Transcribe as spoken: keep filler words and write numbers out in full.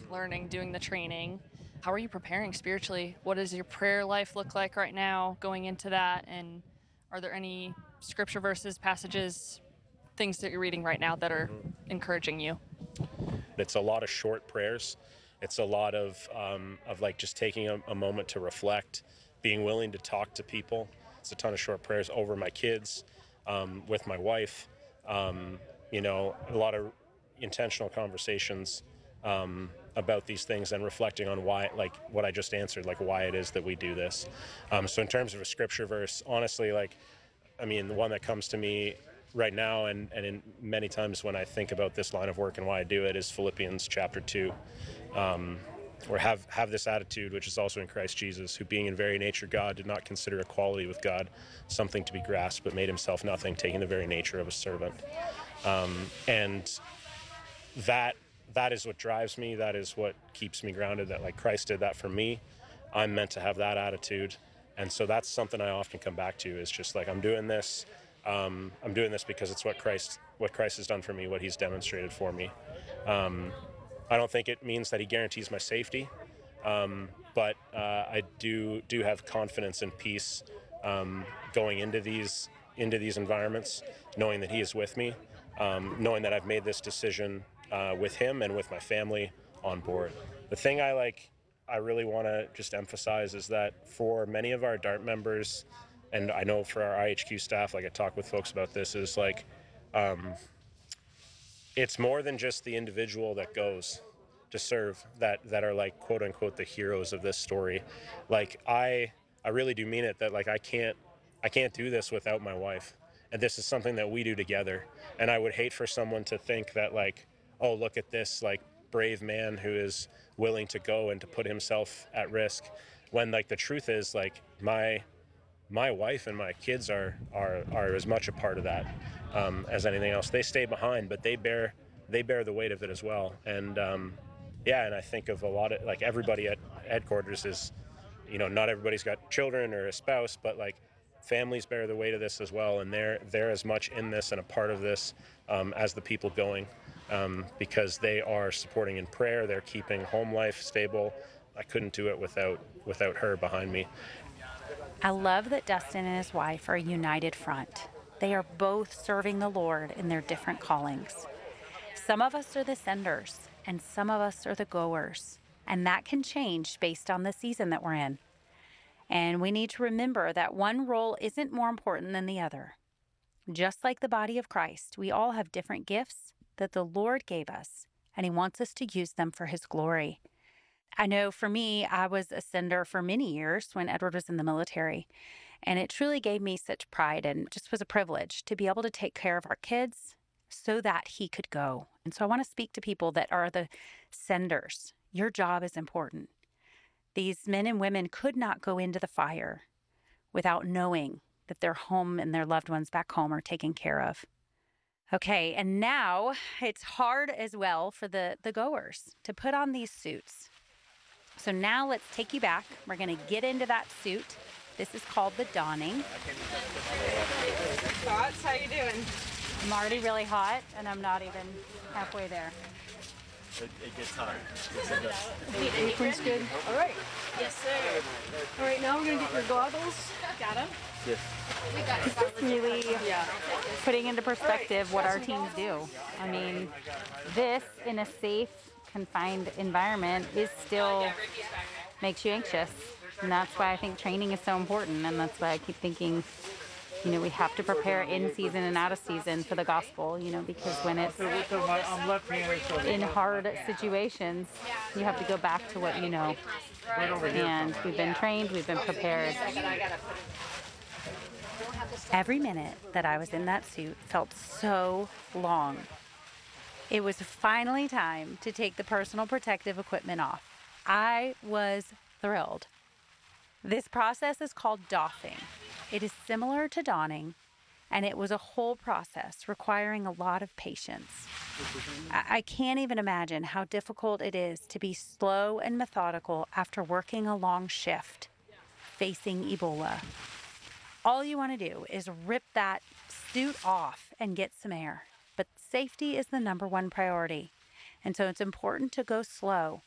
learning, doing the training. How are you preparing spiritually? What does your prayer life look like right now going into that? And are there any scripture verses, passages, things that you're reading right now that are encouraging you? It's a lot of short prayers. It's a lot of um, of like just taking a, a moment to reflect, being willing to talk to people. It's a ton of short prayers over my kids, um, with my wife. Um, you know, a lot of intentional conversations um, about these things and reflecting on why, like what I just answered, like why it is that we do this. Um, so in terms of a scripture verse, honestly, like, I mean, the one that comes to me right now and, and in many times when I think about this line of work and why I do it is Philippians chapter two. Um, or have, have this attitude, which is also in Christ Jesus, who being in very nature God, did not consider equality with God something to be grasped, but made himself nothing, taking the very nature of a servant. Um, and that that is what drives me. That is what keeps me grounded, that like Christ did that for me. I'm meant to have that attitude. And so that's something I often come back to is just like, I'm doing this. Um, I'm doing this because it's what Christ, what Christ has done for me, what he's demonstrated for me. Um, I don't think it means that he guarantees my safety. Um, but uh, I do do have confidence and peace um, going into these into these environments, knowing that he is with me, um, knowing that I've made this decision uh, with him and with my family on board. The thing I like, I really want to just emphasize is that for many of our DART members, and I know for our I H Q staff, like I talk with folks about this, is like um, it's more than just the individual that goes to serve that that are like quote unquote the heroes of this story. Like I I really do mean it that like I can't I can't do this without my wife. And this is something that we do together. And I would hate for someone to think that like, oh, look at this like brave man who is willing to go and to put himself at risk, when like the truth is like my my wife and my kids are are are as much a part of that um, as anything else. They stay behind, but they bear they bear the weight of it as well. And um, yeah, and I think of a lot of like everybody at headquarters is, you know, not everybody's got children or a spouse, but like families bear the weight of this as well, and they're they're as much in this and a part of this um, as the people going, um, because they are supporting in prayer. They're keeping home life stable. I couldn't do it without without her behind me. I love that Dustin and his wife are a united front. They are both serving the Lord in their different callings. Some of us are the senders, and some of us are the goers, and that can change based on the season that we're in. And we need to remember that one role isn't more important than the other. Just like the body of Christ, we all have different gifts that the Lord gave us, and he wants us to use them for his glory. I know for me, I was a sender for many years when Edward was in the military, and it truly gave me such pride and just was a privilege to be able to take care of our kids so that he could go. And so I want to speak to people that are the senders. Your job is important. These men and women could not go into the fire without knowing that their home and their loved ones back home are taken care of. Okay, and now it's hard as well for the, the goers to put on these suits. So now let's take you back. We're going to get into that suit. This is called the donning. Thoughts? How you doing? I'm already really hot, and I'm not even halfway there. It, it gets hot. Apron's good. All right. Yes, sir. All right, now we're going to get your goggles. Got them? Yes. This is really putting into perspective what our teams do. I mean, this in a safe, confined environment is still makes you anxious. And that's why I think training is so important. And that's why I keep thinking, you know, we have to prepare in season and out of season for the gospel, you know, because when it's in hard situations, you have to go back to what you know. And we've been trained, we've been prepared. Every minute that I was in that suit felt so long. It was finally time to take the personal protective equipment off. I was thrilled. This process is called doffing. It is similar to donning, and it was a whole process requiring a lot of patience. I, I can't even imagine how difficult it is to be slow and methodical after working a long shift, facing Ebola. All you want to do is rip that suit off and get some air. But safety is the number one priority. And so it's important to go slow